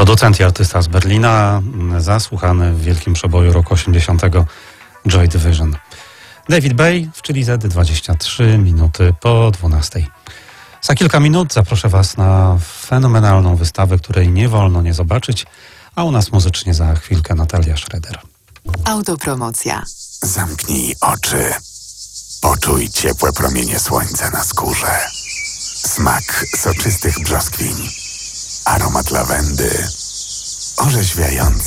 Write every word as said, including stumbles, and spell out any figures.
Producent i artysta z Berlina, zasłuchany w wielkim przeboju roku osiemdziesiątego Joy Division. David Bay w Chili Z, dwadzieścia trzy minuty po dwunastej. Za kilka minut zaproszę Was na fenomenalną wystawę, której nie wolno nie zobaczyć, a u nas muzycznie za chwilkę Natalia Schroeder. Autopromocja. Zamknij oczy. Poczuj ciepłe promienie słońca na skórze. Smak soczystych brzoskwiń. Aromat lawendy. Orzeźwiający.